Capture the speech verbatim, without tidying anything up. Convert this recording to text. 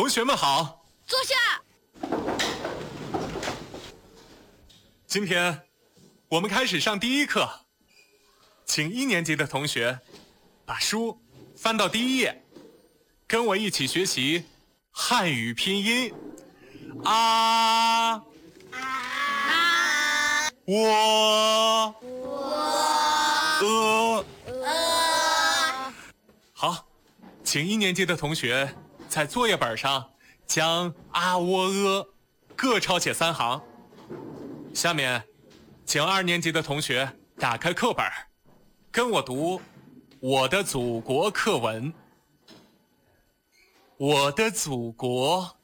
同学们好， 坐下。 今天我们开始上第一课，请一年级的同学把书翻到第一页，跟我一起学习汉语拼音。啊啊，我我呃呃。好，请一年级的同学在作业本上将啊喔呃各抄写三行。下面请二年级的同学打开课本，跟我读我的祖国课文。我的祖国